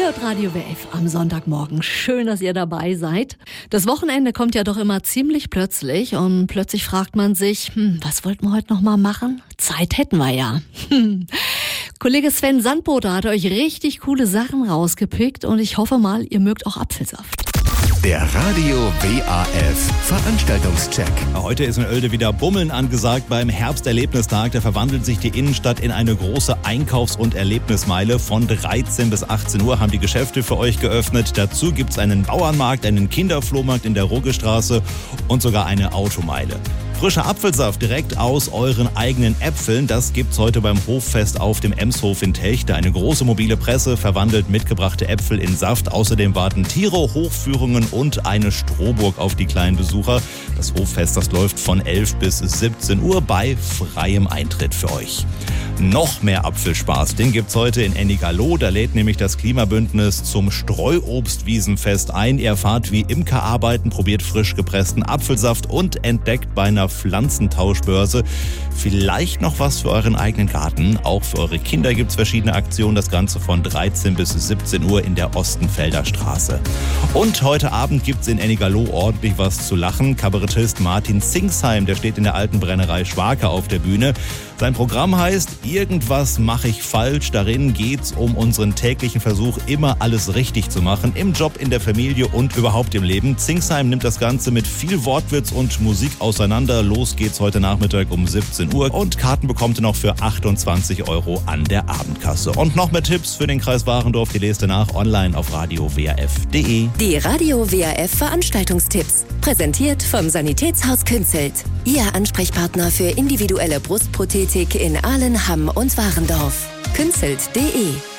hört Radio WF am Sonntagmorgen. Schön, dass ihr dabei seid. Das Wochenende kommt ja doch immer ziemlich plötzlich und plötzlich fragt man sich, was wollten wir heute noch mal machen? Zeit hätten wir ja. Kollege Sven Sandboter hat euch richtig coole Sachen rausgepickt und ich hoffe mal, ihr mögt auch Apfelsaft. Der Radio WAF Veranstaltungscheck. Heute ist in Oelde wieder Bummeln angesagt beim Herbsterlebnistag. Da verwandelt sich die Innenstadt in eine große Einkaufs- und Erlebnismeile. Von 13 bis 18 Uhr haben die Geschäfte für euch geöffnet. Dazu gibt es einen Bauernmarkt, einen Kinderflohmarkt in der Ruggestraße und sogar eine Automeile. Frischer Apfelsaft direkt aus euren eigenen Äpfeln, das gibt's heute beim Hoffest auf dem Emshof in Telchte. Eine große mobile Presse verwandelt mitgebrachte Äpfel in Saft. Außerdem warten Tiere, Hochführungen und eine Strohburg auf die kleinen Besucher. Das Hoffest, das läuft von 11 bis 17 Uhr bei freiem Eintritt für euch. Noch mehr Apfelspaß, den gibt's heute in Ennigerloh. Da lädt nämlich das Klimabündnis zum Streuobstwiesenfest ein. Ihr erfahrt, wie Imker arbeiten, probiert frisch gepressten Apfelsaft und entdeckt bei einer Pflanzentauschbörse vielleicht noch was für euren eigenen Garten. Auch für eure Kinder gibt's verschiedene Aktionen. Das Ganze von 13 bis 17 Uhr in der Ostenfelder Straße. Und heute Abend gibt's in Ennigerloh ordentlich was zu lachen. Kabarettist Martin Singsheim, der steht in der alten Brennerei Schwake auf der Bühne. Sein Programm heißt Irgendwas mache ich falsch. Darin geht's um unseren täglichen Versuch, immer alles richtig zu machen. Im Job, in der Familie und überhaupt im Leben. Singsheim nimmt das Ganze mit viel Wortwitz und Musik auseinander. Los geht's heute Nachmittag um 17 Uhr. Und Karten bekommt ihr noch für 28 € an der Abendkasse. Und noch mehr Tipps für den Kreis Warendorf, die lest ihr nach online auf radiowaf.de. Die Radio WAF Veranstaltungstipps. Präsentiert vom Sanitätshaus Künzelt. Ihr Ansprechpartner für individuelle Brustprothetik in Ahlen, Hamm und Warendorf. Künzelt.de